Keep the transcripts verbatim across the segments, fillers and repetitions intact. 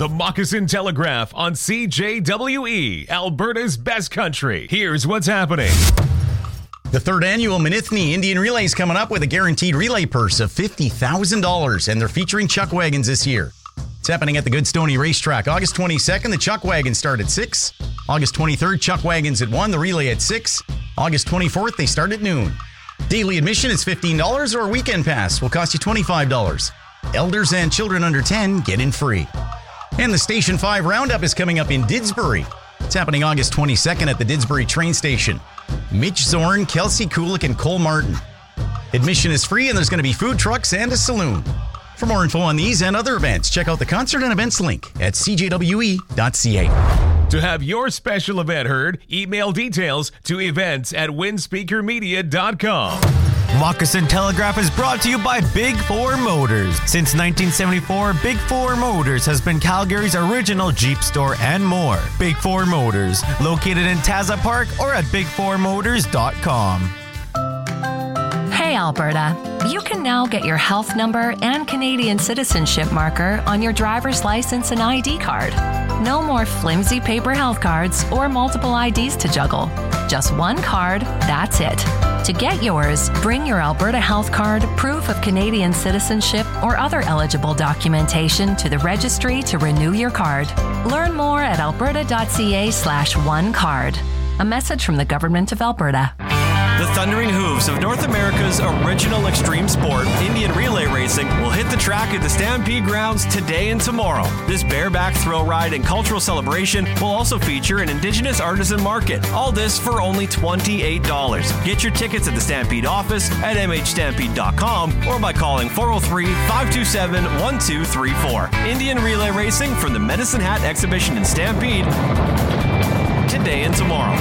The Moccasin Telegraph on C J W E, Alberta's best country. Here's what's happening. The third annual Manithni Indian Relay is coming up with a guaranteed relay purse of fifty thousand dollars, and they're featuring chuck wagons this year. It's happening at the Goodstony Racetrack. August twenty-second, the chuck wagons start at six. August twenty-third, chuck wagons at one, the relay at six. August twenty-fourth, they start at noon. Daily admission is fifteen dollars, or a weekend pass will cost you twenty-five dollars. Elders and children under ten get in free. And the Station five Roundup is coming up in Didsbury. It's happening August twenty-second at the Didsbury train station. Mitch Zorn, Kelsey Kulik, and Cole Martin. Admission is free, and there's going to be food trucks and a saloon. For more info on these and other events, check out the concert and events link at c j w e dot c a. To have your special event heard, email details to events at winspeaker media dot com. Moccasin Telegraph is brought to you by Big Four Motors. Since nineteen seventy-four, Big Four Motors has been Calgary's original Jeep store and more. Big Four Motors, located in Taza Park or at big four motors dot com. Hey Alberta, you can now get your health number and Canadian citizenship marker on your driver's license and I D card. No more flimsy paper health cards or multiple I Ds to juggle. Just one card, that's it. To get yours, bring your Alberta Health Card, proof of Canadian citizenship, or other eligible documentation to the registry to renew your card. Learn more at alberta dot c a slash one card. A message from the Government of Alberta. The thundering hooves of North America's original extreme sport, Indian relay racing, will hit the track at the Stampede grounds today and tomorrow. This bareback thrill ride and cultural celebration will also feature an Indigenous artisan market. All this for only twenty-eight dollars. Get your tickets at the Stampede office at m h stampede dot com or by calling four oh three, five two seven, one two three four. Indian relay racing from the Medicine Hat Exhibition in Stampede today and tomorrow.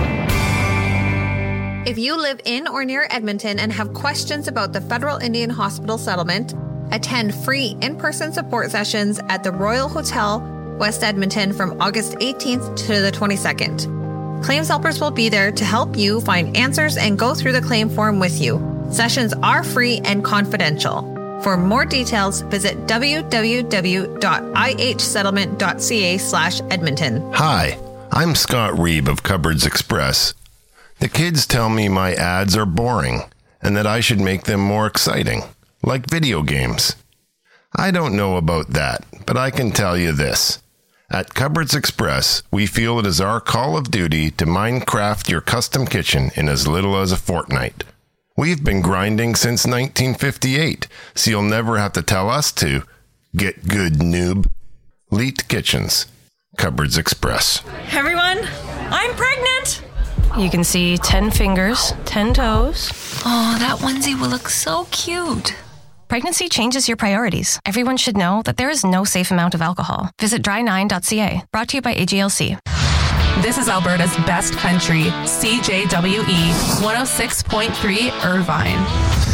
If you live in or near Edmonton and have questions about the Federal Indian Hospital settlement, attend free in-person support sessions at the Royal Hotel, West Edmonton from August eighteenth to the twenty-second. Claims helpers will be there to help you find answers and go through the claim form with you. Sessions are free and confidential. For more details, visit w w w dot i h settlement dot c a slash Edmonton. Hi, I'm Scott Reeb of Cupboards Express. The kids tell me my ads are boring and that I should make them more exciting, like video games. I don't know about that, but I can tell you this. At Cupboards Express, we feel it is our call of duty to Minecraft your custom kitchen in as little as a fortnight. We've been grinding since nineteen fifty-eight, so you'll never have to tell us to. Get good, noob. Leet Kitchens. Cupboards Express. Hey everyone, I'm pregnant! You can see ten fingers, ten toes. Oh, that onesie will look so cute. Pregnancy changes your priorities. Everyone should know that there is no safe amount of alcohol. Visit dry nine dot c a. Brought to you by A G L C. This is Alberta's best country, C J W E, one oh six point three Irvine.